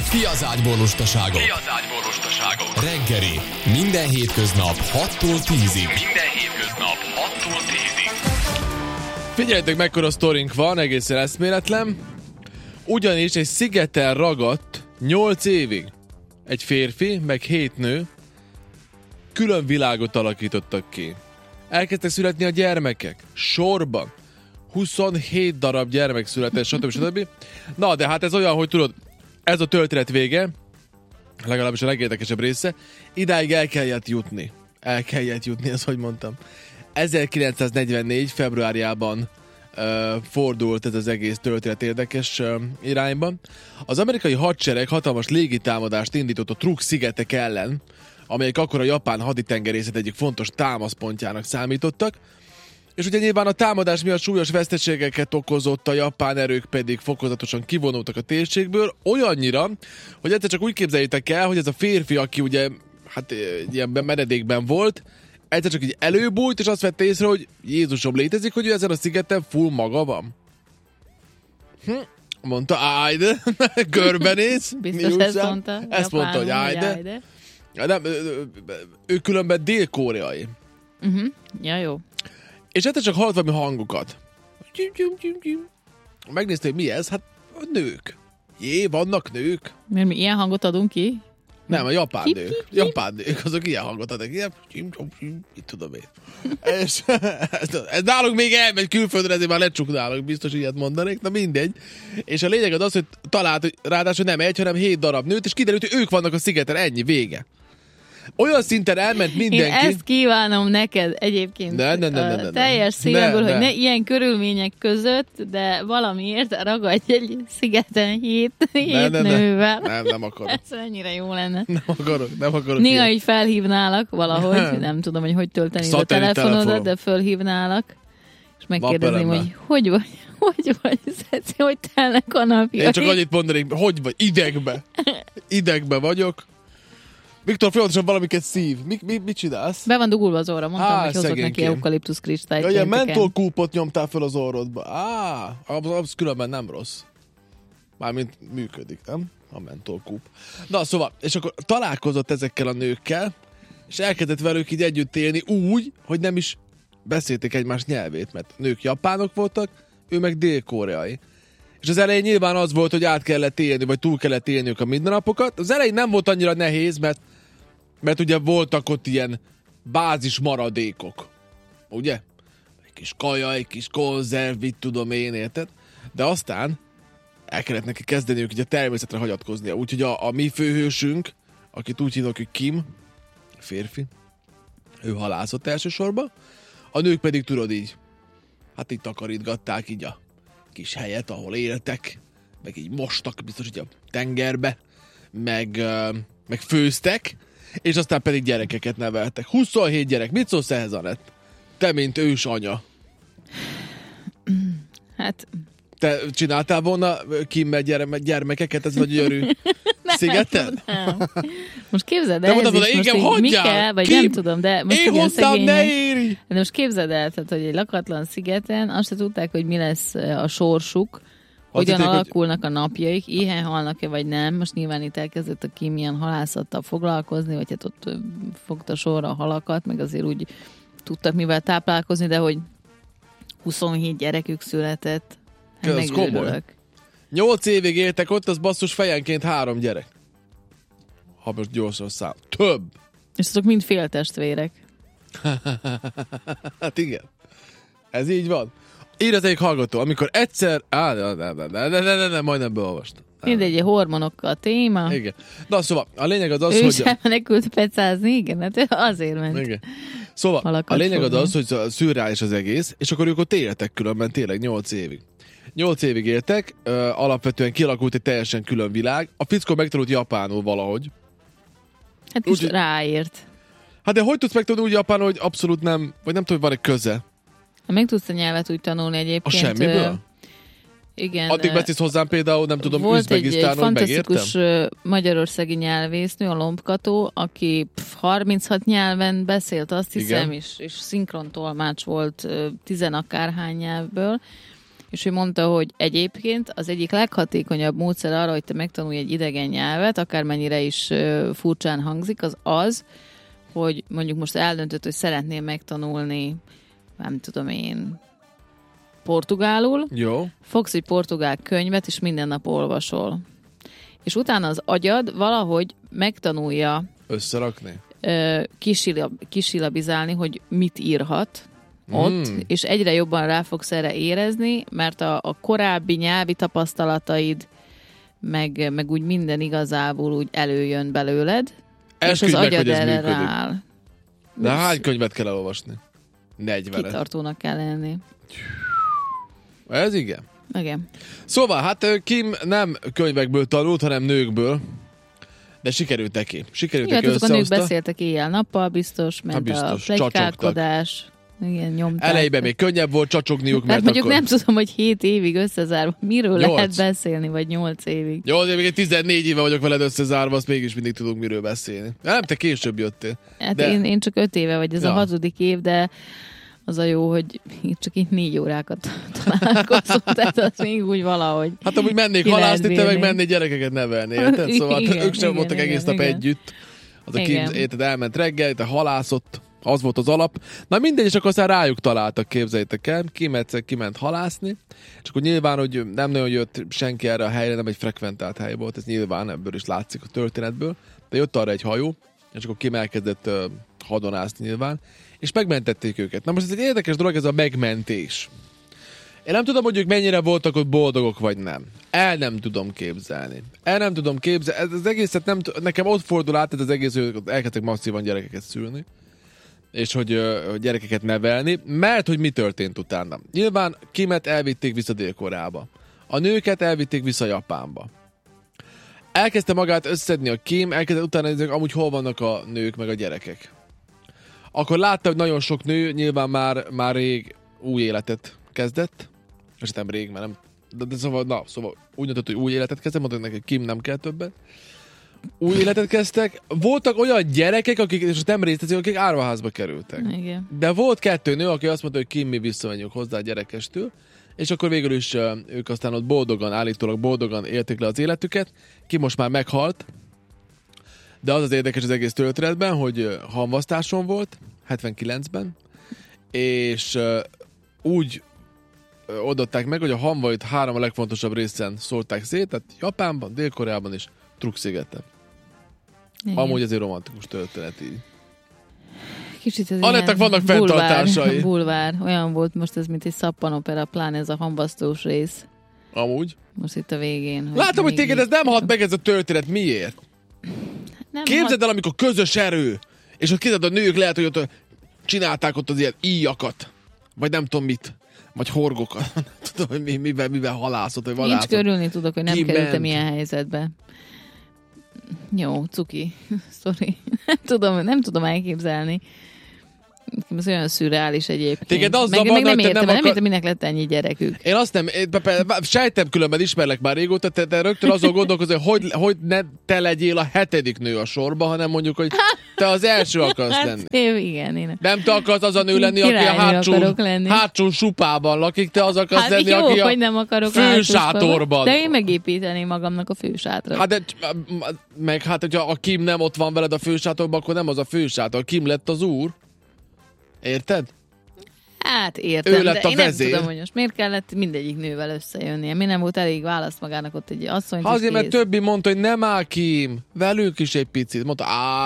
Ki az ágyból lustaságot? Reggeli, minden hétköznap 6-tól 10-ig. Figyeljetek, mekkora sztorink van, egészen eszméletlen. Ugyanis egy szigeten ragadt 8 évig egy férfi, meg 7 nő külön világot alakítottak ki. Elkezdtek születni a gyermekek, sorban. 27 darab gyermek született, stb. Na, de hát ez olyan, hogy tudod, ez a történet vége, legalábbis a legérdekesebb része, idáig el kellett jutni, ezt hogy mondtam. 1944. februárjában fordult ez az egész történet érdekes irányban. Az amerikai hadsereg hatalmas légitámadást indított a Truk-szigetek ellen, amelyek akkor a japán haditengerészet egyik fontos támaszpontjának számítottak, és ugye nyilván a támadás miatt súlyos veszteségeket okozott, a japán erők pedig fokozatosan kivonultak a térségből, olyannyira, hogy egyszer csak úgy képzeljétek el, hogy ez a férfi, aki ugye hát ilyen menedékben volt, egyszer csak így előbújt, és azt vette észre, hogy Jézusom, létezik, hogy ő ezen a szigeten full maga van. Mondta, ájde, körbenéz. Biztos ezt mondta. Ezt mondta, hogy ájde. Nem, ő különben dél-koreai. Ja, jó. És egyszer csak hallott valami hangokat. Megnézte, hogy mi ez? Hát a nők. Vannak nők. Miért mi ilyen hangot adunk ki? Nem, a japán nők. Japán nők, azok ilyen hangot adnak. Mit tudom én. És ez nálunk még elmegy külföldre, ezért már lecsuknálok, biztos ilyet mondanék. Na mindegy. És a lényeg az, hogy talált, hogy ráadásul nem egy, hanem 7 darab nőt, és kiderült, hogy ők vannak a szigeten, ennyi, vége. Olyan szinten elment mindenki. Én ezt kívánom neked egyébként. Ne. Teljes szívemből, hogy ne ilyen körülmények között, de valamiért ragadj egy szigeten 7 nővel. Nem akarok. Ez ennyire jó lenne. Nem akarok. Néha így felhívnálak valahogy, nem tudom, hogy tölteni a telefonodat, de felhívnálak, és megkérdezném, hogy vagy, Szeci, hogy telnek a napjai. Én csak annyit mondanék, hogy vagy, idegbe vagyok. Viktor folyamatosan valamiket szív. Mit csinálsz? Be van dugulva az óra, mondtam, hogy hozott neki eukaliptusz kristályt. Ja, ilyen mentolkúpot nyomtál fel az orrodba. Az különben nem rossz. Mármint működik, nem? A mentolkúp. Na, szóval, és akkor találkozott ezekkel a nőkkel, és elkezdett velük így együtt élni úgy, hogy nem is beszélték egymás nyelvét, mert nők japánok voltak, ő meg dél-koreai. És az elején nyilván az volt, hogy át kellett élni, vagy túl kellett élniük a mindennapokat. Az elején nem volt annyira nehéz, mert ugye voltak ott ilyen bázis maradékok. Ugye? Egy kis kaja, egy kis konzerv, mit tudom én, érted? De aztán el kellett neki kezdeniük így a természetre hagyatkoznia. Úgyhogy a mi főhősünk, akit úgy hívnak, hogy Kim, férfi, ő halászott elsősorban, a nők pedig tudod így, hát így takarítgatták így a kis helyet, ahol éltek, meg így mostak biztos így a tengerbe, meg főztek, és aztán pedig gyerekeket neveltek. 27 gyerek. Mit szólsz ehhez, Anett? Te, mint ős anya. Hát... Te csináltál volna Kimmel gyermekeket, ez vagy gyönyörű szigeten? Nem. Most képzeld el, ez is most így mi kell, vagy Kim, nem tudom, de most én hoztam, ne érj! De most képzeld el, tehát, hogy egy lakatlan szigeten azt se tudták, hogy mi lesz a sorsuk, hogyan alakulnak a napjaik, éhen halnak-e vagy nem. Most nyilván itt elkezdett a Kim ilyen halászattal foglalkozni, vagy hát ott fogta sorra a halakat, meg azért úgy tudtak mivel táplálkozni, de hogy 27 gyerekük született. Hát ez komoly. 8 évig éltek ott, az basszus fejenként 3 gyerek. Ha most gyorsan szám. Több! És azok mind féltestvérek. Hát igen. Ez így van. Írj az egyik hallgató, amikor egyszer... Nem, majdnem beolvastam. Mindegy, hormonokkal a téma. Igen. Na szóval, a lényeg az, ő hogy... sem menekült pecázni, igen, hát azért ment. Igen. Szóval, a lényeg az, hogy szürreális az egész, és akkor ők ott éltek különben tényleg 8 évig. 8 évig éltek, alapvetően kialakult egy teljesen külön világ. A fickó megtanult japánul valahogy. Hát most ráért. Hát de hogy tudsz megtanulni úgy japánul, hogy abszolút nem, vagy nem tudom, hogy van egy köze? Meg tudsz a nyelvet úgy tanulni egyébként. A semmiből? Igen. Addig beszélsz hozzám például, nem tudom, volt egy fantasztikus magyarországi nyelvésznő, a Lombkató, aki 36 nyelven beszélt, azt hiszem, és szinkrontolmács volt 10 akárhány nyelvből, És ő mondta, hogy egyébként az egyik leghatékonyabb módszer arra, hogy te megtanulj egy idegen nyelvet, akármennyire is furcsán hangzik, az, hogy mondjuk most eldöntöd, hogy szeretnél megtanulni, nem tudom én, portugálul. Jó. Fogsz egy portugál könyvet, és minden nap olvasol. És utána az agyad valahogy megtanulja összerakni. Kisilabizálni, hogy mit írhat ott, és egyre jobban rá fogsz erre érezni, mert a korábbi nyelvi tapasztalataid, meg úgy minden igazából úgy előjön belőled, és az agyad erre rááll. De hány könyvet kell elolvasni? 40. Kitartónak kell lenni. Ez igen. Igen. Szóval, hát Kim nem könyvekből tanult, hanem nőkből. De sikerült neki. Sikerült neki azok a nők beszéltek éjjel-nappal, biztos, ment a pletykálkodás. Igen, nyomták. Elejében még könnyebb volt csacsogniuk, mert mondjuk akkor... nem tudom, hogy 7 évig összezárva miről 8. lehet beszélni, vagy 8 évig. Jó, azért még 14 éve vagyok veled összezárva, azt mégis mindig tudunk miről beszélni. Nem, te később jöttél. Hát de... én csak 5 éve vagy, ez a 6. év, de az a jó, hogy csak itt 4 órákat találkozunk, tehát az még úgy valahogy. Hát amúgy mennék halászni, te meg mennék gyerekeket nevelni, érted? Szóval igen, ők sem voltak egész nap együtt. Az a Kim, érted, elment reggel, te halászott, az volt az alap. Na mindegy, és akkor aztán rájuk találtak, képzeljétek el. Kim egyszer kiment halászni, és akkor nyilván, hogy nem nagyon jött senki erre a helyre, nem egy frekventált hely volt, ez nyilván ebből is látszik a történetből, de jött arra egy hajó, és akkor Kim elkezdett hadonászni nyilván, és megmentették őket. Na most ez egy érdekes dolog, ez a megmentés. Én nem tudom, hogy ők mennyire voltak ott boldogok, vagy nem. Nem tudom képzelni. Ez az egészet nem nekem ott fordul át, ez az egész, hogy elkezdtek masszívan gyerekeket szülni, és hogy gyerekeket nevelni, mert hogy mi történt utána. Nyilván Kimet elvitték vissza Dél-Koreába. A nőket elvitték vissza Japánba. Elkezdte magát összedni a Kim, elkezdte utána nézni, amúgy hol vannak a nők meg a gyerekek. Akkor látta, hogy nagyon sok nő nyilván már rég új életet kezdett. És nem rég, mert nem... De szóval úgy mondott, hogy új életet kezdett, mondta, hogy neki Kim nem kell többet. Új életet kezdtek. Voltak olyan gyerekek, akik, és nem részletek, akik árvaházba kerültek. Igen. De volt 2 nő, aki azt mondta, hogy Kim, mi visszamenjünk hozzá a gyerekestől, és akkor végül is ők aztán ott állítólag boldogan élték le az életüket. Kim most már meghalt, de az érdekes az egész történetben, hogy hamvasztáson volt, 79-ben, és úgy oldották meg, hogy a hamvait 3 a legfontosabb részen szórták szét, tehát Japánban, Dél-Koreában és Truk-szigeten. Amúgy ezért romantikus történet így. Kicsit ez Anettek vannak fenntartásai. Bulvár. Olyan volt most ez, mint egy szappanopera, pláne ez a hamvasztós rész. Amúgy. Most itt a végén. Látom, hogy téged ez nem hat meg ez a történet. Miért? Képzeld el, amikor közös erő, és ott képzeld, a nők lehet, hogy ott csinálták ott az ilyen íjakat, vagy nem tudom mit, vagy horgokat. Nem tudom, hogy mivel halászott, vagy vadászott. Nincs körülni tudok, hogy nem kerültem ilyen helyzetbe. Jó, cuki. Sorry. Nem tudom elképzelni. Ez olyan szürreális egyébként. Téged az meg nem értem, minek lett ennyi gyerekük. Én azt nem, sejtem, különben ismerlek már régóta, te rögtön azon gondolkozol, hogy ne te legyél a 7. nő a sorba, hanem mondjuk, hogy te az első akarsz lenni. Igen, én. Nem te akarsz az a nő lenni, aki a hátsó supában lakik, te az akarsz lenni, jó, aki hogy nem akarok fősátorban. De én megépíteném magamnak a fősátrat. Hát hogyha a Kim nem ott van veled a fősátorban, akkor nem az a fősátor. Kim lett az úr. Érted? Hát értem, ő lett de a én vezér. Nem tudom, hogy most miért kellett mindegyik nővel összejönnie. Mi nem volt elég választ magának ott egy asszonyt. Azért, mert többi mondta, hogy nem áll Kim, velünk is egy picit. Mondta,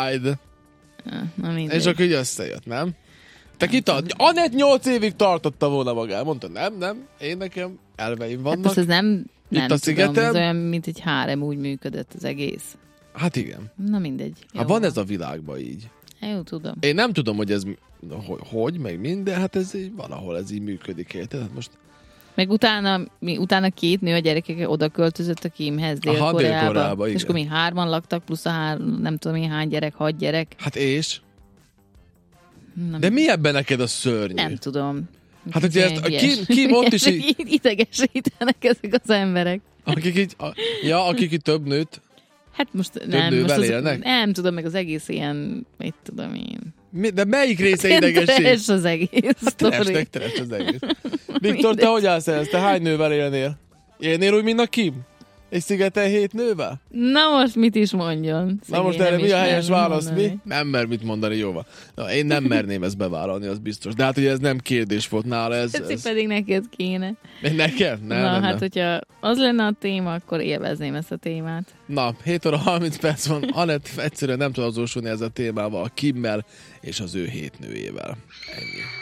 és akkor így összejött, nem? Te kitart? Anett 8 évig tartotta volna magát. Mondta, nem, én nekem elveim vannak. Hát ez nem itt a szigeten. Tudom, ez olyan, mint egy hárem, úgy működött az egész. Hát igen. Na mindegy. Hát van ez a világban így. Jó, tudom. Én nem tudom, hogy ez hogy, meg minden, hát ez így, valahol ez így működik, érted? Hát most... Meg utána 2 nő a gyerekek oda költözött a Kimhez Dél-Koreába. És akkor mi 3 laktak, plusz nem tudom én hány gyerek, 6 gyerek. Hát és? De mi ebben neked a szörnyű? Nem tudom. Hát hogy ezt Kim ott is így... Idegesítenek ezek az emberek. Akik így több nőt... Hát most nem tudom, meg az egész ilyen, mit tudom én, De melyik része idegesít? Trash az egész sztori. Trash az egész. Viktor, te hogy állsz ehhez? Te hány nővel élnél? Élnél úgy, mint a Kim? Egy szigeten 7 nővel? Na most mit is mondjon? Na most erre mi a helyes válasz? Mi? Nem mer mit mondani, jóval. Na, én nem merném ezt bevállalni, az biztos. De hát ugye ez nem kérdés volt nála. Ez pedig neked kéne. Nekem? Nem. Hogyha az lenne a téma, akkor élvezném ezt a témát. Na, 7 óra 30 perc van. Anett egyszerűen nem tud azonosulni ez a témával, a Kimmel és az ő 7 nőjével. Ennyi.